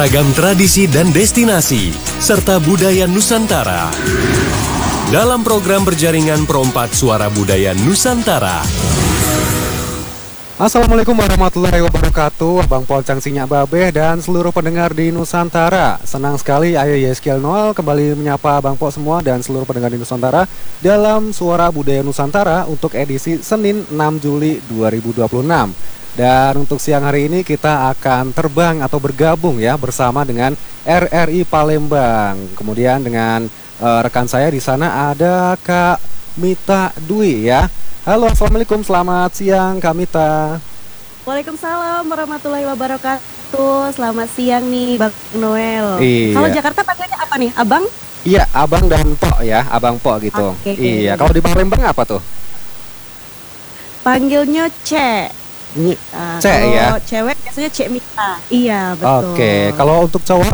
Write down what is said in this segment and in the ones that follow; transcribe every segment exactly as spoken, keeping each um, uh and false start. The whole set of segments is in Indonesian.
Ragam tradisi dan destinasi, serta budaya Nusantara. Dalam program berjaringan Perompat Suara Budaya Nusantara. Assalamualaikum warahmatullahi wabarakatuh, Bang Polcang Sinyak Babeh dan seluruh pendengar di Nusantara. Senang sekali Ayo Yeskiel Noel kembali menyapa Bang Po semua dan seluruh pendengar di Nusantara dalam Suara Budaya Nusantara untuk edisi Senin enam Juli dua ribu dua puluh enam. Dan untuk siang hari ini kita akan terbang atau bergabung ya bersama dengan R R I Palembang. Kemudian dengan uh, rekan saya di sana ada Kak Mita Dwi ya. Halo, assalamualaikum, selamat siang Kak Mita. Waalaikumsalam warahmatullahi wabarakatuh. Selamat siang nih Bang Noel. Iya. Kalau Jakarta panggilnya apa nih, Abang? Iya, Abang dan Pok ya, Abang Pok gitu. Oke. Iya, kalau di Palembang apa tuh? Panggilnya Cek. Ini Nah, Cek kalau ya. cewek biasanya Cek Mita. Iya, betul. Oke, kalau untuk cowok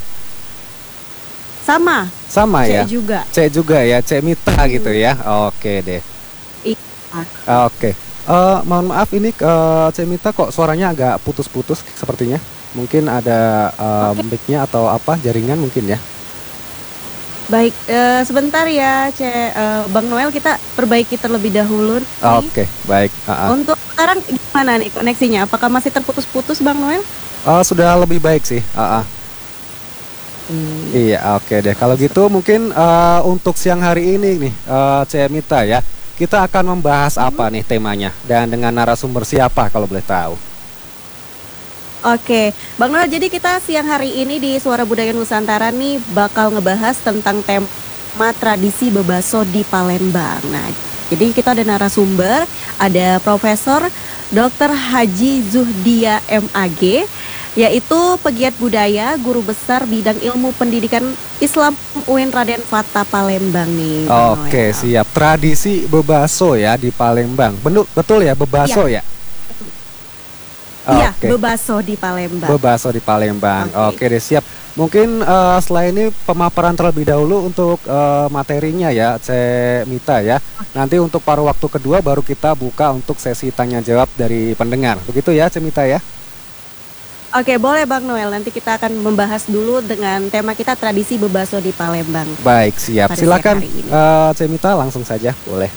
sama, sama Cek ya. juga. Cek juga ya, Cek Mita gitu ya. Oke deh. Iya. Oke. Eh, mohon maaf ini uh, Cek Mita kok suaranya agak putus-putus sepertinya. Mungkin ada uh, Oke. mic-nya atau apa jaringan mungkin ya. Baik, eh, sebentar ya Cek eh, Bang Noel, kita perbaiki terlebih dahulu nih. Oke, baik. Uh-uh. Untuk sekarang gimana nih koneksinya? Apakah masih terputus-putus Bang Noel? Uh, sudah lebih baik sih. Uh-uh. Hmm. Iya, oke deh. Kalau gitu mungkin uh, untuk siang hari ini nih, uh, Cek Mita ya, kita akan membahas apa nih temanya dan dengan narasumber siapa kalau boleh tahu? Oke, Bang Noel, jadi kita siang hari ini di Suara Budaya Nusantara nih bakal ngebahas tentang tema tradisi bebaso di Palembang. Nah, jadi kita ada narasumber, ada Profesor doktor Haji Zuhdia M Ag, yaitu pegiat budaya, guru besar bidang ilmu pendidikan Islam U I N Raden Fatah Palembang nih. Bang Oke, Noel. siap. Tradisi bebaso ya di Palembang. Betul, betul ya, bebaso ya? Iya, Oke. bebaso di Palembang. Bebaso di Palembang. Oke Oke. deh, siap. Mungkin uh, setelah ini pemaparan terlebih dahulu untuk uh, materinya ya, Cek Mita ya. Nanti untuk paruh waktu kedua baru kita buka untuk sesi tanya jawab dari pendengar. Begitu ya, Cek Mita ya. Oke, boleh Bang Noel. Nanti kita akan membahas dulu dengan tema kita tradisi bebaso di Palembang. Baik, siap. Pada Silakan siang hari ini. uh, Cek Mita langsung saja, boleh.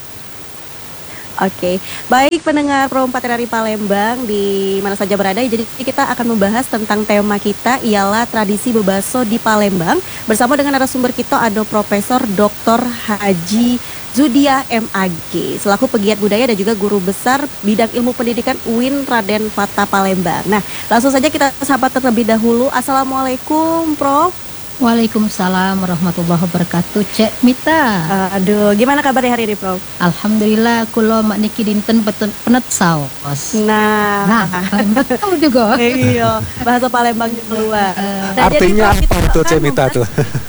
Oke, baik pendengar Perompat R R I Palembang di mana saja berada. Jadi kita akan membahas tentang tema kita ialah tradisi bebaso di Palembang. Bersama dengan narasumber kita ada Profesor doktor Haji Zuhdia M Ag selaku pegiat budaya dan juga guru besar bidang ilmu pendidikan U I N Raden Fatah Palembang. Nah, langsung saja kita sapa terlebih dahulu. Assalamualaikum, Prof. Waalaikumsalam warahmatullahi wabarakatuh. Cek Mita. Aduh, gimana kabarnya hari ini, Prof? Alhamdulillah kulo mak niki dinten petun- penet saos. Nah, Nah, betul juga. iya, bahasa Palembang keluar. Eh, Nah, jadi, Artinya Prof, kita apa itu, Cek akan Mita tuh?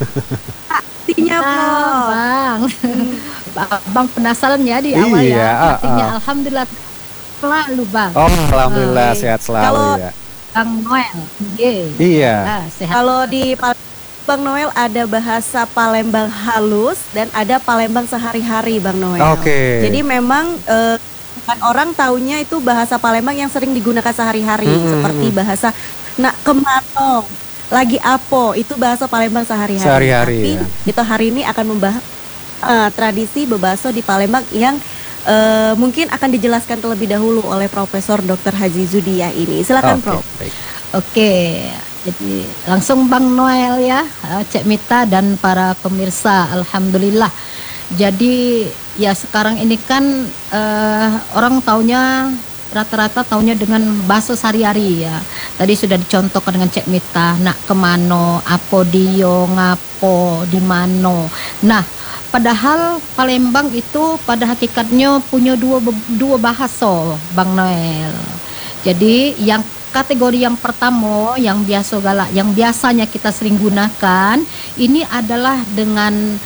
artinya, Nah, Prof. Bang. Bang penasaran ya di awal Iya, ya. ah, Artinya ah. alhamdulillah selalu, Bang. Oh, alhamdulillah Oke. sehat selalu Kalau- ya. Bang Noel. Ye. Iya. Ah, sehat. Kalau di Palembang Bang Noel ada bahasa Palembang halus dan ada Palembang sehari-hari, Bang Noel. Oke. Jadi memang eh, kan orang taunya itu bahasa Palembang yang sering digunakan sehari-hari, Hmm, seperti hmm. bahasa nak kemano, lagi apo, itu bahasa Palembang sehari-hari. Sehari-hari, Tapi ya. kita hari ini akan membahas eh, tradisi bebaso di Palembang yang eh, mungkin akan dijelaskan terlebih dahulu oleh Profesor doktor Haji Zuhdia ini. Silakan, Oke, Prof. baik. Oke, jadi langsung Bang Noel ya, eh, Cek Mita dan para pemirsa, alhamdulillah. Jadi ya sekarang ini kan eh, orang taunya rata-rata taunya dengan bahasa sehari-hari ya. Tadi sudah dicontohkan dengan Cek Mita, nak kemano, apo dio, ngapo, di mano. Nah, padahal Palembang itu pada hakikatnya punya dua be- dua bahasa, Bang Noel. Jadi yang kategori yang pertama yang biasa galak yang biasanya kita sering gunakan ini adalah dengan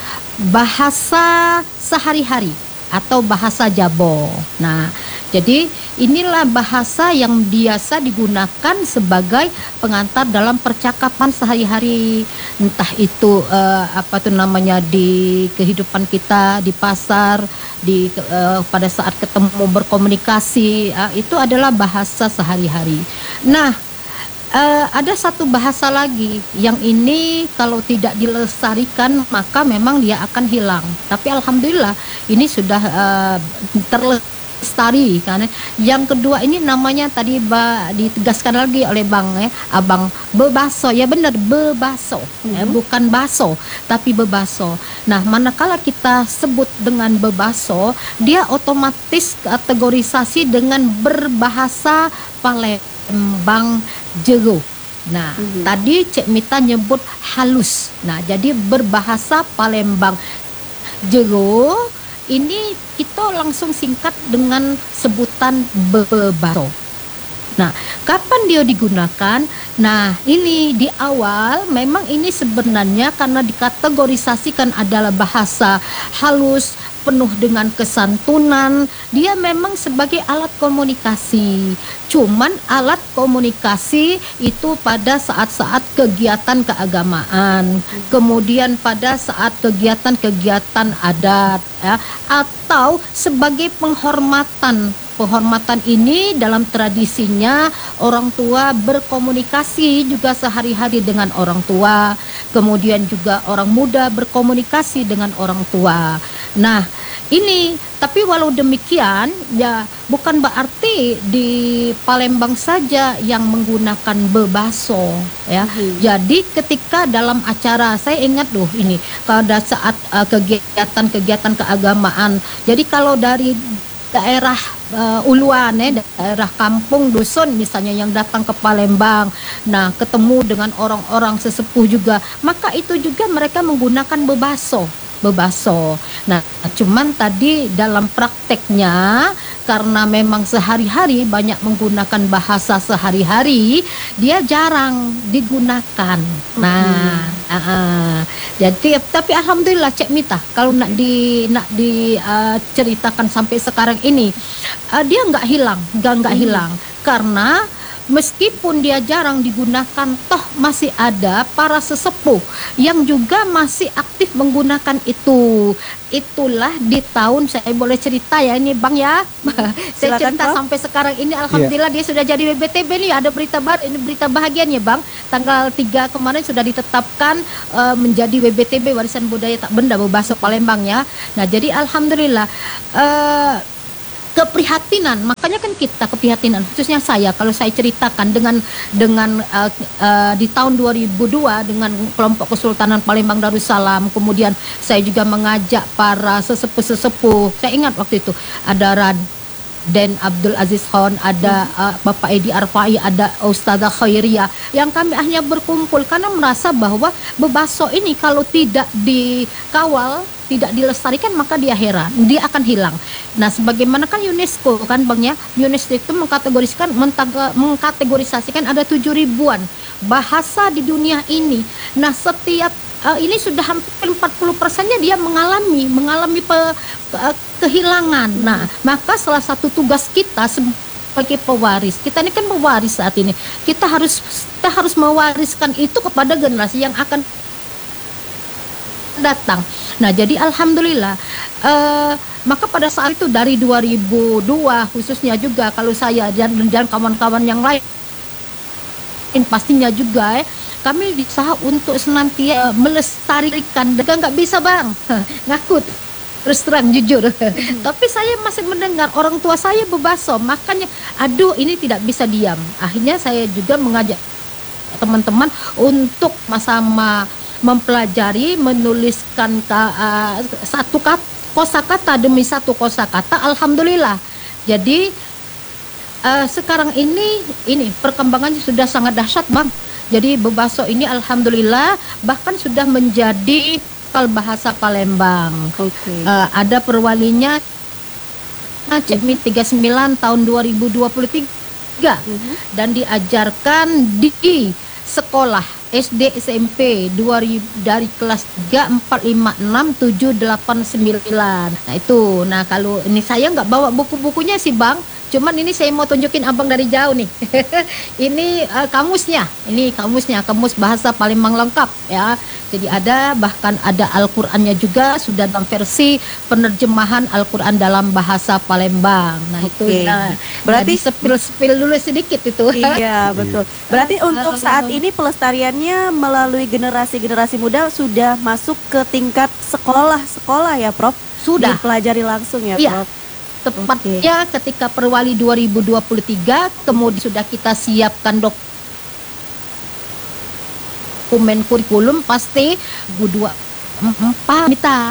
bahasa sehari-hari atau bahasa Jabo. Nah, jadi inilah bahasa yang biasa digunakan sebagai pengantar dalam percakapan sehari-hari, entah itu eh, apa tuh namanya di kehidupan kita di pasar, di eh, pada saat ketemu berkomunikasi, eh, itu adalah bahasa sehari-hari. Nah, Uh, ada satu bahasa lagi yang ini kalau tidak dilestarikan maka memang dia akan hilang. Tapi alhamdulillah ini sudah uh, terlestari kan. Yang kedua ini namanya tadi ba, ditegaskan lagi oleh Bang ya, Abang, bebaso. Ya benar, bebaso. Mm-hmm. Ya, bukan baso tapi bebaso. Nah, manakala kita sebut dengan bebaso, dia otomatis kategorisasi dengan berbahasa Palembang Jero. Nah, mm-hmm. tadi Cek Mita nyebut halus. Nah, jadi berbahasa Palembang Jero ini kita langsung singkat dengan sebutan bebaso. Nah, kapan dia digunakan? Nah, ini di awal memang ini sebenarnya karena dikategorisasikan adalah bahasa halus, penuh dengan kesantunan, dia memang sebagai alat komunikasi. Cuman alat komunikasi itu pada saat-saat kegiatan keagamaan, kemudian pada saat kegiatan-kegiatan adat, ya, atau sebagai penghormatan. Penghormatan ini dalam tradisinya orang tua berkomunikasi juga sehari-hari dengan orang tua, kemudian juga orang muda berkomunikasi dengan orang tua. Nah, ini tapi walau demikian ya bukan berarti di Palembang saja yang menggunakan bebaso ya. Hmm. Jadi ketika dalam acara, saya ingat loh ini pada saat uh, kegiatan-kegiatan keagamaan. Jadi kalau dari daerah uh, uluan ya, daerah kampung dusun misalnya yang datang ke Palembang, nah ketemu dengan orang-orang sesepuh juga, maka itu juga mereka menggunakan bebaso. bebaso. Nah, cuman tadi dalam prakteknya karena memang sehari-hari banyak menggunakan bahasa sehari-hari, dia jarang digunakan. Nah, mm-hmm. uh, uh, jadi tapi alhamdulillah Cek Mita kalau nak di nak diceritakan uh, sampai sekarang ini uh, dia nggak hilang, nggak nggak mm-hmm. hilang karena meskipun dia jarang digunakan, toh masih ada para sesepuh yang juga masih aktif menggunakan itu. Itulah di tahun, saya boleh cerita ya ini Bang ya. Saya cerita Bang. Sampai sekarang ini alhamdulillah yeah. dia sudah jadi W B T B nih. Ada berita baru, ini berita bahagianya Bang. Tanggal tiga kemarin sudah ditetapkan uh, menjadi W B T B warisan budaya tak benda bebaso Palembang ya. Nah, jadi alhamdulillah uh, keprihatinan, makanya kan kita keprihatinan khususnya saya kalau saya ceritakan dengan dengan uh, uh, di tahun dua ribu dua dengan kelompok Kesultanan Palembang Darussalam, kemudian saya juga mengajak para sesepuh-sesepuh. Saya ingat waktu itu ada Raden Abdul Aziz Khan, ada uh, Bapak Edi Arfai, ada Ustazah Khairia, yang kami akhirnya berkumpul karena merasa bahwa bebaso ini kalau tidak dikawal, tidak dilestarikan maka dia heran, dia akan hilang. Nah, sebagaimana kan UNESCO kan Bang ya, UNESCO itu mengkategoriskan mengkategorisasikan ada tujuh ribuan bahasa di dunia ini. Nah, setiap uh, ini sudah hampir empat puluh persennya dia mengalami mengalami pe, uh, kehilangan. Nah, maka salah satu tugas kita sebagai pewaris, kita ini kan pewaris saat ini. Kita harus kita harus mewariskan itu kepada generasi yang akan datang. Nah, jadi alhamdulillah uh, maka pada saat itu dari dua ribu dua khususnya juga kalau saya dan, dan kawan-kawan yang lain pastinya juga eh, kami berusaha untuk senantiasa melestarikan. Dan nggak bisa Bang ngakut terus terang jujur tapi saya masih mendengar orang tua saya bebaso, makanya aduh ini tidak bisa diam. Akhirnya saya juga mengajak teman-teman untuk sama mempelajari, menuliskan ka, uh, satu kata, kosakata demi satu kosakata. Alhamdulillah. Jadi uh, sekarang ini ini perkembangannya sudah sangat dahsyat Bang. Jadi bebaso ini alhamdulillah bahkan sudah menjadi bahasa Palembang. Okay. Uh, ada perwalinya Cekmi tiga puluh sembilan tahun dua ribu dua puluh tiga uh-huh. dan diajarkan di sekolah S D S M P dua ribu dari kelas tiga, empat, lima, enam, tujuh, delapan, sembilan. Nah itu, nah kalau ini saya nggak bawa buku-bukunya sih Bang, cuman ini saya mau tunjukin Abang dari jauh nih. Ini uh, kamusnya, ini kamusnya, kamus bahasa Palembang lengkap ya. Jadi ada, bahkan ada Al-Qur'annya juga sudah dalam versi penerjemahan Al-Qur'an dalam bahasa Palembang. Nah, itu Oke. nah, Berarti- jadi sepil-sepil dulu sedikit itu. Iya, betul. Berarti untuk saat ini pelestariannya melalui generasi-generasi muda sudah masuk ke tingkat sekolah-sekolah ya, Prof? Sudah. Dipelajari langsung ya, Iya. Prof? Tepatnya ketika Perwali dua ribu dua puluh tiga, kemudian sudah kita siapkan dokumen kurikulum pasti dua ribu dua puluh empat kita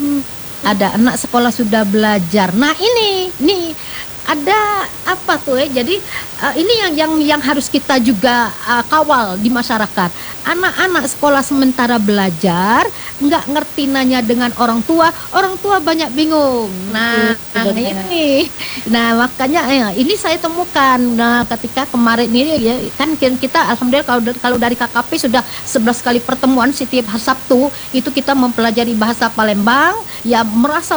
ada anak sekolah sudah belajar. Nah, ini nih ada apa tuh ya? Jadi uh, ini yang yang yang harus kita juga uh, kawal di masyarakat. Anak-anak sekolah sementara belajar, nggak ngerti nanya dengan orang tua, orang tua banyak bingung. Nah, Betul, betul. ini, nah makanya ya, ini saya temukan. Nah, ketika kemarin ini ya kan kita alhamdulillah kalau dari- kalau dari K K P sudah sebelas kali pertemuan setiap Sabtu itu kita mempelajari bahasa Palembang, ya merasa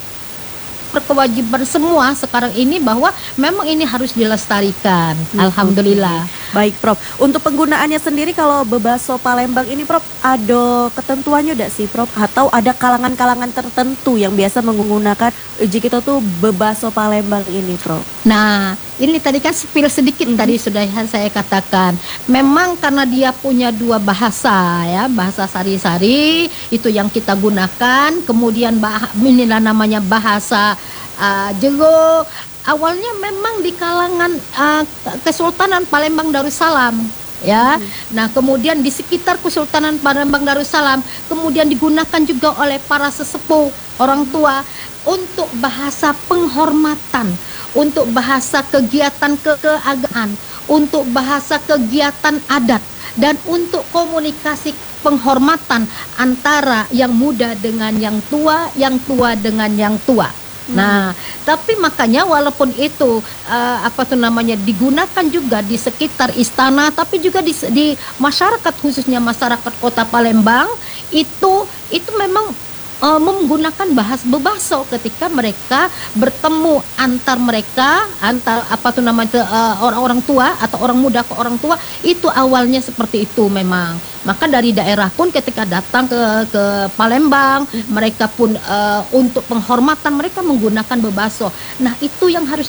berkewajiban semua sekarang ini bahwa memang ini harus dilestarikan. Alhamdulillah. Baik, Prof. Untuk penggunaannya sendiri kalau bebaso Palembang ini, Prof, ada ketentuannya enggak sih, Prof? Atau ada kalangan-kalangan tertentu yang biasa menggunakan uji kita tuh bebaso Palembang ini, Prof? Nah, ini tadi kan spill sedikit tadi sudah saya katakan. Memang karena dia punya dua bahasa ya, bahasa Sari-Sari itu yang kita gunakan, kemudian bah inilah namanya bahasa uh, Jego. Awalnya memang di kalangan uh, Kesultanan Palembang Darussalam ya. Nah, kemudian di sekitar Kesultanan Palembang Darussalam kemudian digunakan juga oleh para sesepuh, orang tua untuk bahasa penghormatan, untuk bahasa kegiatan ke keagamaan, untuk bahasa kegiatan adat, dan untuk komunikasi penghormatan antara yang muda dengan yang tua, yang tua dengan yang tua. Nah, tapi makanya walaupun itu uh, apa tuh namanya digunakan juga di sekitar istana, tapi juga di, di masyarakat khususnya masyarakat Kota Palembang itu itu memang uh, menggunakan bahasa bebaso ketika mereka bertemu antar mereka, antar apa tuh namanya uh, orang-orang tua atau orang muda ke orang tua, itu awalnya seperti itu memang. Maka dari daerah pun ketika datang ke ke Palembang, mereka pun uh, untuk penghormatan mereka menggunakan bebaso. Nah, itu yang harus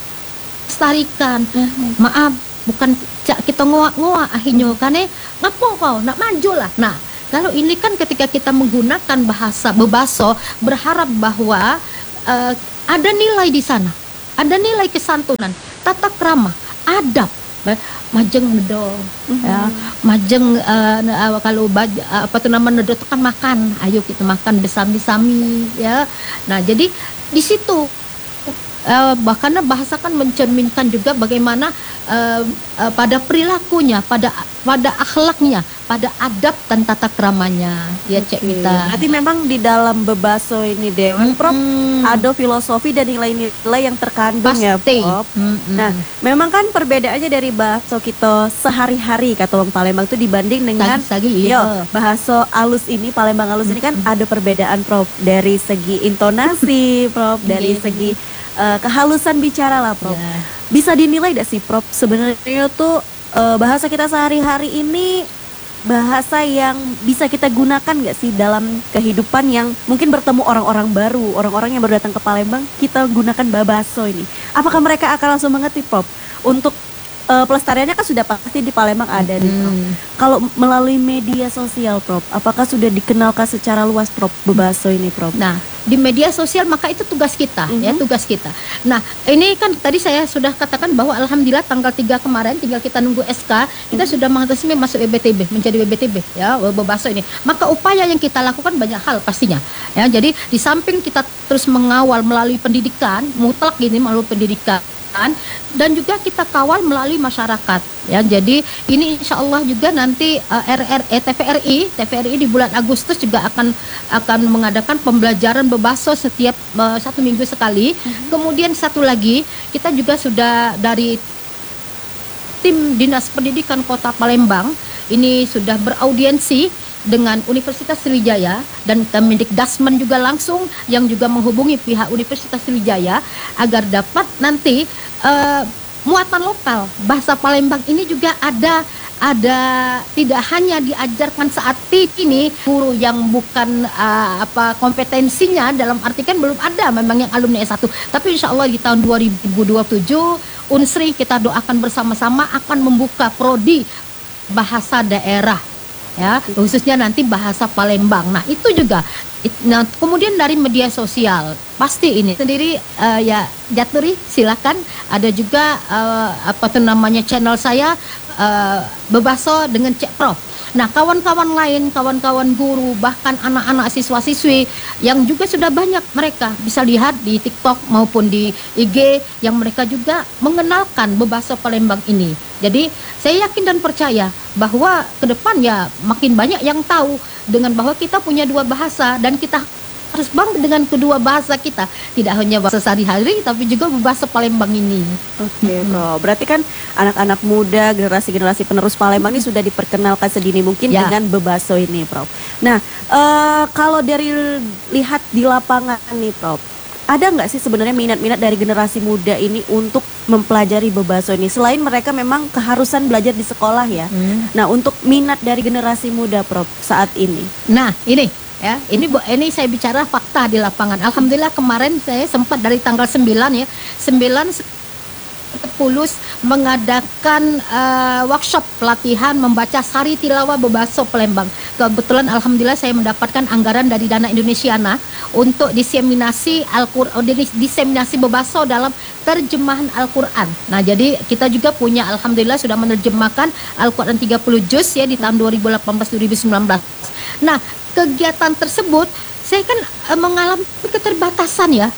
dilestarikan. Maaf, bukan cak kita ngoak-ngoak akhirnya kan eh ngapo kau nak maju lah. Nah, kalau ini kan ketika kita menggunakan bahasa bebaso, berharap bahwa uh, ada nilai di sana, ada nilai kesantunan, tata krama, adab, eh, majeng nedo, ya, majeng uh, uh, kalau baj, uh, apa tuh nama nedo itu kan makan, ayo kita makan bersami-sami, ya. Nah, jadi di situ uh, bahkan bahasa kan mencerminkan juga bagaimana uh, uh, pada perilakunya, pada pada akhlaknya, pada adab dan tata kramanya, ya Cek Mita. Berarti memang di dalam bebaso ini Dewan, Prof, Mm-mm. ada filosofi dan nilai-nilai yang terkandung ya, Pasti. Prof. Mm-mm. Nah, memang kan perbedaannya dari bahasa kita sehari-hari kata orang Palembang itu dibanding dengan Sagi-sagi, yo, iya. bahasa alus ini, Palembang alus ini kan ada perbedaan, Prof, dari segi intonasi, Prof, dari Iya. segi eh, kehalusan bicara lah, Prof. Ya. Bisa dinilai gak sih, Prof, sebenarnya tuh eh, bahasa kita sehari-hari ini bahasa yang bisa kita gunakan gak sih dalam kehidupan yang mungkin bertemu orang-orang baru, orang-orang yang baru datang ke Palembang, kita gunakan babaso ini. Apakah mereka akan langsung mengerti, Prof? Untuk eh, pelestariannya kan sudah pasti di Palembang ada nih, Prof. Hmm. Kalau melalui media sosial, Prof, apakah sudah dikenalkan secara luas, Prof, bebaso ini, Prof? Nah, di media sosial maka itu tugas kita, ya Mhm. tugas kita. Nah, ini kan tadi saya sudah katakan bahwa alhamdulillah tanggal tiga kemarin tinggal kita nunggu S K, kita sudah resmi masuk W B T B, menjadi W B T B ya, bebaso ini. Maka upaya yang kita lakukan banyak hal pastinya. Ya, jadi di samping kita terus mengawal melalui pendidikan, mutlak gini melalui pendidikan, dan juga kita kawal melalui masyarakat ya. Jadi ini insya Allah juga nanti uh, R R E T V R I T V R I di bulan Agustus juga akan akan mengadakan pembelajaran bebaso setiap uh, satu minggu sekali. Kemudian satu lagi kita juga sudah dari tim Dinas Pendidikan Kota Palembang ini sudah beraudiensi dengan Universitas Sriwijaya dan Kemendikdasmen juga langsung yang juga menghubungi pihak Universitas Sriwijaya agar dapat nanti uh, muatan lokal bahasa Palembang ini juga ada ada tidak hanya diajarkan saat ini guru yang bukan uh, apa kompetensinya, dalam arti kan belum ada memang yang alumni S satu, tapi insya Allah di tahun dua ribu dua puluh tujuh Unsri kita doakan bersama-sama akan membuka prodi bahasa daerah ya, khususnya nanti bahasa Palembang. Nah itu juga it- nah, kemudian dari media sosial pasti ini sendiri uh, ya Jaturi silakan, ada juga uh, apa tuh namanya channel saya uh, Bebaso dengan Cek Prof. Nah kawan-kawan lain, kawan-kawan guru, bahkan anak-anak siswa-siswi yang juga sudah banyak, mereka bisa lihat di TikTok maupun di I G yang mereka juga mengenalkan Bebaso Palembang ini. Jadi saya yakin dan percaya bahwa ke depan ya makin banyak yang tahu dengan bahwa kita punya dua bahasa dan kita harus bangga dengan kedua bahasa kita, tidak hanya bahasa sehari-hari tapi juga bahasa Palembang ini. Oke, Bro. Berarti kan anak-anak muda, generasi-generasi penerus Palembang ini sudah diperkenalkan sedini mungkin Ya. dengan Bebaso ini, Prof. Nah, eh, kalau dari lihat di lapangan nih, Prof, ada nggak sih sebenarnya minat-minat dari generasi muda ini untuk mempelajari Bebaso ini? Selain mereka memang keharusan belajar di sekolah ya. Hmm. Nah, untuk minat dari generasi muda, Prof, saat ini. Nah ini ya, ini bu- ini saya bicara fakta di lapangan. Alhamdulillah kemarin saya sempat dari tanggal sembilan ya, sembilan sepuluh mengadakan uh, workshop pelatihan membaca Sari Tilawah Bebaso Palembang. Kebetulan alhamdulillah saya mendapatkan anggaran dari Dana Indonesiana untuk diseminasi Al-Qur'an, diseminasi Bebaso dalam terjemahan Al-Qur'an. Nah, jadi kita juga punya alhamdulillah sudah menerjemahkan Al-Qur'an tiga puluh juz ya di tahun dua ribu delapan belas dua ribu sembilan belas. Nah, kegiatan tersebut saya kan uh, mengalami keterbatasan ya,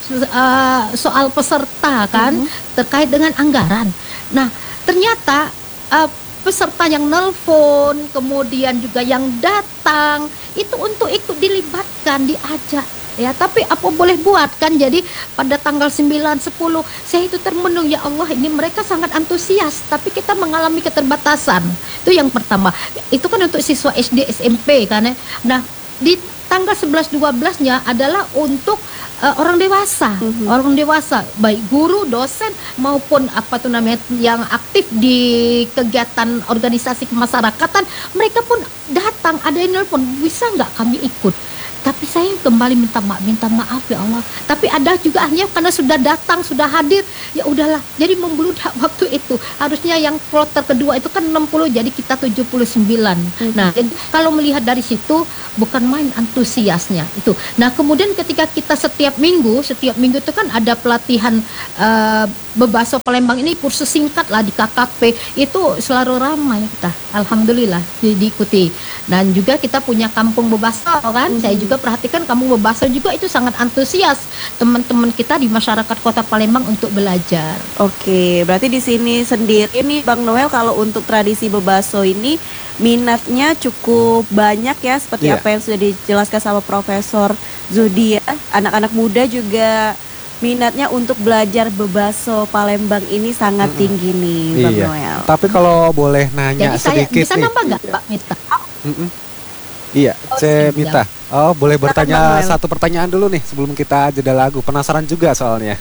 uh, soal peserta kan, mm-hmm. terkait dengan anggaran. Nah ternyata uh, peserta yang nelpon, kemudian juga yang datang itu untuk ikut dilibatkan, diajak ya, tapi apa boleh buat kan. Jadi pada tanggal sembilan sepuluh saya itu termenung, ya Allah ini mereka sangat antusias tapi kita mengalami keterbatasan. Itu yang pertama, itu kan untuk siswa S D S M P kan ya. Nah di tanggal sebelas dua belas-nya adalah untuk uh, orang dewasa, mm-hmm. orang dewasa baik guru, dosen maupun apa tuh namanya yang aktif di kegiatan organisasi kemasyarakatan, mereka pun datang, ada yang nelpon, bisa nggak kami ikut? Tapi saya kembali minta maaf, minta maaf ya Allah. Tapi ada juga akhirnya karena sudah datang, sudah hadir, ya udahlah. Jadi membludak waktu itu. Harusnya yang kloter kedua itu kan enam puluh, jadi kita tujuh puluh sembilan. Hmm. Nah, jadi kalau melihat dari situ bukan main antusiasnya itu. Nah, kemudian ketika kita setiap minggu, setiap minggu itu kan ada pelatihan uh, Bebaso Palembang ini, kursus singkat lah di K K P, itu selalu ramai kita. Alhamdulillah di- diikuti. Dan juga kita punya kampung Bebaso kan. Hmm. Saya juga perhatikan kampung Bebaso juga itu sangat antusias teman-teman kita di masyarakat Kota Palembang untuk belajar. Oke, berarti di sini sendiri nih Bang Noel, kalau untuk tradisi Bebaso ini minatnya cukup banyak ya, seperti Iya. apa yang sudah dijelaskan sama Profesor Zudi ya. Anak-anak muda juga minatnya untuk belajar Bebaso Palembang ini sangat Mm-mm. tinggi nih Bang Iya. Noel. Tapi kalau boleh nanya Jadi saya sedikit bisa nih. nambah nggak Mbak Mita? Mm-mm. Iya, Oh, saya siap. Mita. Oh, boleh Silakan, Bang bertanya Noel. satu pertanyaan dulu nih sebelum kita jeda lagu. Penasaran juga soalnya.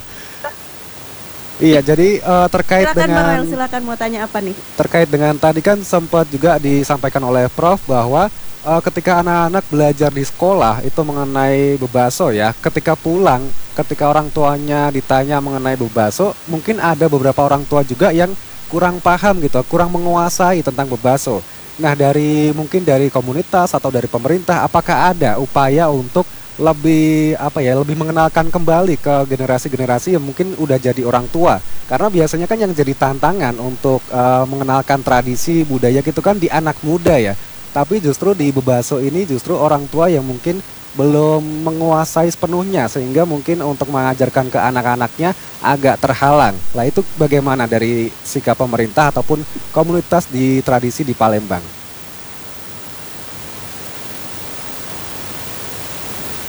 Iya, jadi eh, terkait Silakan Bang dengan Noel, silakan mau tanya apa nih? terkait dengan tadi kan sempat juga disampaikan oleh Prof bahwa eh, ketika anak-anak belajar di sekolah itu mengenai Bebaso ya, ketika pulang, ketika orang tuanya ditanya mengenai Bebaso, mungkin ada beberapa orang tua juga yang kurang paham gitu, kurang menguasai tentang Bebaso. Nah, dari mungkin dari komunitas atau dari pemerintah, apakah ada upaya untuk lebih apa ya, lebih mengenalkan kembali ke generasi-generasi yang mungkin udah jadi orang tua? Karena biasanya kan yang jadi tantangan untuk eh, mengenalkan tradisi budaya gitu kan di anak muda ya. Tapi justru di Bebaso ini justru orang tua yang mungkin belum menguasai sepenuhnya, sehingga mungkin untuk mengajarkan ke anak-anaknya agak terhalang. Lah itu bagaimana dari sikap pemerintah ataupun komunitas di tradisi di Palembang?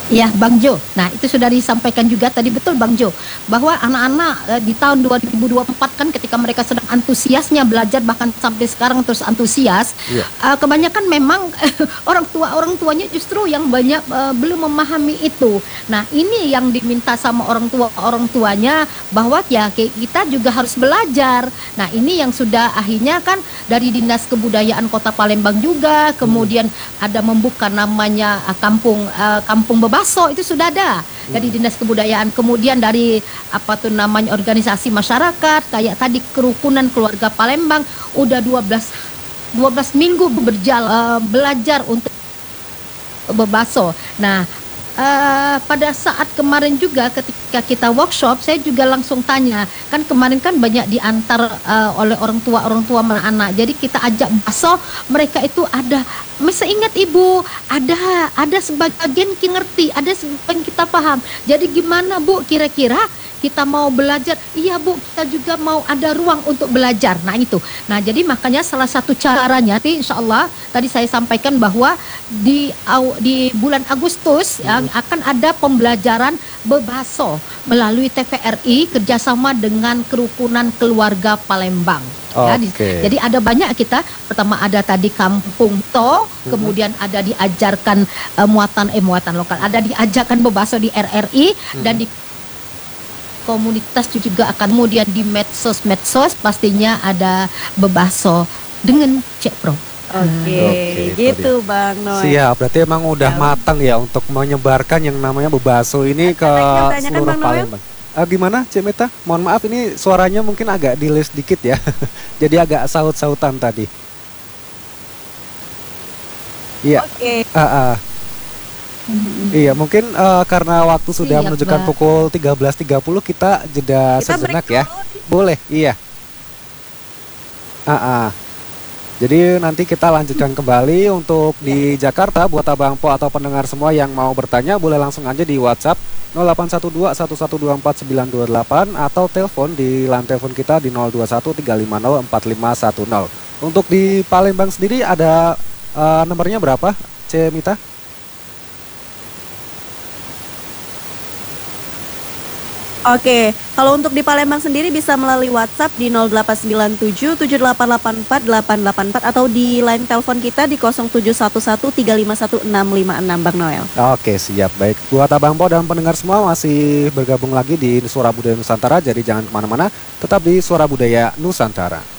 Ya, Bang Jo. Nah, itu sudah disampaikan juga tadi, betul Bang Jo, bahwa anak-anak eh, di tahun dua ribu dua puluh empat kan ketika mereka sedang antusiasnya belajar, bahkan sampai sekarang terus antusias, Iya. eh, kebanyakan memang orang tua orang tuanya justru yang banyak eh, belum memahami itu. Nah, ini yang diminta sama orang tua orang tuanya, bahwa ya kayak kita juga harus belajar. Nah, ini yang sudah akhirnya kan dari Dinas Kebudayaan Kota Palembang juga, kemudian ada membuka namanya eh, kampung eh, kampung Bebaso, itu sudah ada dari Dinas Kebudayaan. Kemudian dari apa tuh namanya organisasi masyarakat kayak tadi Kerukunan Keluarga Palembang udah dua belas dua belas minggu berjalan eh, belajar untuk Bebaso. Nah, eh, pada saat kemarin juga ketika kita workshop, saya juga langsung tanya, kan kemarin kan banyak diantar eh, oleh orang tua orang tua anak. Jadi kita ajak baso, mereka itu ada, masih ingat ibu, ada ada sebagian ki ngerti, ada sebagian kita paham. Jadi gimana Bu, kira-kira kita mau belajar? Iya Bu, kita juga mau ada ruang untuk belajar. Nah itu. Nah jadi makanya salah satu caranya, nanti insya Allah tadi saya sampaikan bahwa di au- di bulan Agustus ya, akan ada pembelajaran Bebaso melalui T V R I kerjasama dengan Kerukunan Keluarga Palembang. Ya, di- Oke. jadi ada banyak kita. Pertama ada tadi Kampung To, kemudian ada diajarkan eh, muatan eh muatan lokal, ada diajarkan Bebaso di R R I, dan di komunitas juga akan, kemudian di medsos-medsos pastinya ada Bebaso dengan Cek Pro. Oke, Oke, itu gitu Bang Noel. Siap, berarti emang udah Ya. matang ya untuk menyebarkan yang namanya Bebaso ini ke Ada yang tanyakan, seluruh Bang Noel? Palembang. Ah, gimana Cik Meta? Mohon maaf ini suaranya mungkin agak delay sedikit ya. Jadi agak saut-sautan tadi. Iya. Oke. ah, ah. Iya, mungkin eh, karena waktu sudah Siap, menunjukkan Mbak. pukul tiga belas tiga puluh, kita jeda Kita break sejenak ya. dulu. Boleh, iya. Ah, ah. Jadi nanti kita lanjutkan kembali untuk di Jakarta. Buat Abang Po atau pendengar semua yang mau bertanya, boleh langsung aja di WhatsApp nol delapan satu dua satu satu dua empat sembilan dua delapan atau telepon di line telepon kita di nol dua satu tiga lima nol empat lima satu nol. Untuk di Palembang sendiri ada eh, nomornya berapa, C Mita? Oke, kalau untuk di Palembang sendiri bisa melalui WhatsApp di nol delapan sembilan tujuh tujuh delapan delapan empat delapan delapan empat atau di line telepon kita di nol tujuh satu satu tiga lima satu enam lima enam, Bang Noel. Oke, siap, baik. Buat Abang Po dan pendengar semua masih bergabung lagi di Suara Budaya Nusantara. Jadi jangan kemana-mana, tetap di Suara Budaya Nusantara.